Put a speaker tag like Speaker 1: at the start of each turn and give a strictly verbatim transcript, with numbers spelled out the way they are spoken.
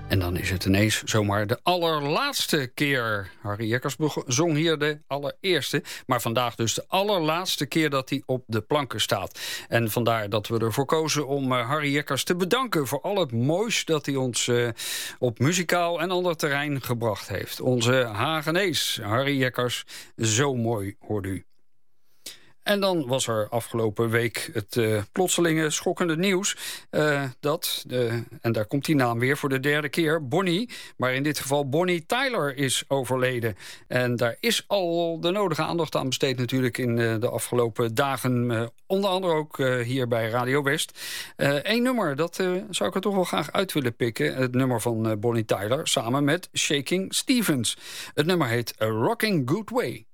Speaker 1: En dan is het ineens zomaar de allerlaatste keer. Harry Jekkers zong hier de allereerste. Maar vandaag dus de allerlaatste keer dat hij op de planken staat. En vandaar dat we ervoor kozen om uh, Harry Jekkers te bedanken voor al het moois dat hij ons uh, op muzikaal en ander terrein gebracht heeft. Onze Hagenees, Harry Jekkers, zo mooi hoorde u. En dan was er afgelopen week het uh, plotselinge schokkende nieuws uh, dat, de, en daar komt die naam weer voor de derde keer, Bonnie, maar in dit geval Bonnie Tyler is overleden. En daar is al de nodige aandacht aan besteed natuurlijk in uh, de afgelopen dagen, uh, onder andere ook uh, hier bij Radio West. Eén uh, nummer, dat uh, zou ik er toch wel graag uit willen pikken, het nummer van uh, Bonnie Tyler, samen met Shaking Stevens. Het nummer heet A Rocking Good Way.